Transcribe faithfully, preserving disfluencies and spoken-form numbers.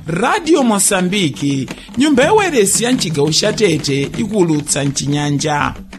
Radio Mosambiki, nyumba yaweresi ya mchigawo cha Tete ikulutsa mchinyanja.